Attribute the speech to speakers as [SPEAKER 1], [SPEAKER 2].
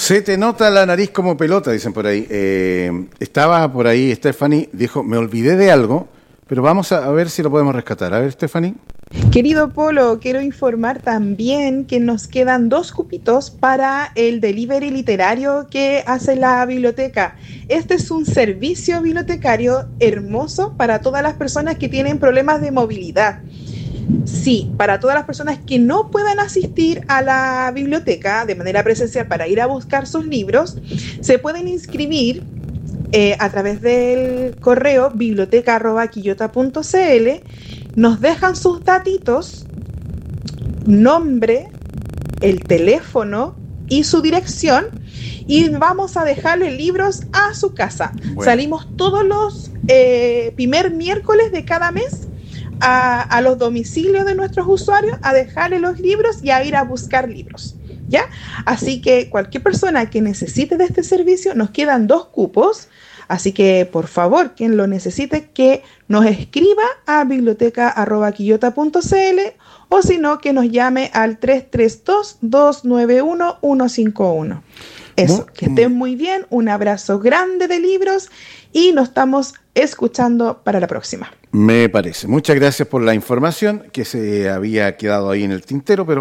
[SPEAKER 1] Se te nota la nariz como pelota, dicen por ahí. Estaba por ahí Stephanie, dijo, me olvidé de algo, pero vamos a ver si lo podemos rescatar. A ver, Stephanie.
[SPEAKER 2] Querido Polo, quiero informar también que nos quedan 2 cupitos para el delivery literario que hace la biblioteca. Este es un servicio bibliotecario hermoso para todas las personas que tienen problemas de movilidad. Sí, para todas las personas que no puedan asistir a la biblioteca de manera presencial para ir a buscar sus libros, se pueden inscribir a través del correo biblioteca@quillota.cl. Nos dejan sus datitos, nombre, el teléfono y su dirección, y vamos a dejarle libros a su casa. Bueno. Salimos todos los primer miércoles de cada mes a los domicilios de nuestros usuarios a dejarle los libros y a ir a buscar libros, ¿ya? Así que cualquier persona que necesite de este servicio, nos quedan 2 cupos. Así que, por favor, quien lo necesite, que nos escriba a biblioteca@quillota.cl o si no, que nos llame al 332-291-151. Eso, que estén muy bien, un abrazo grande de libros y nos estamos escuchando para la próxima.
[SPEAKER 1] Me parece. Muchas gracias por la información que se había quedado ahí en el tintero, pero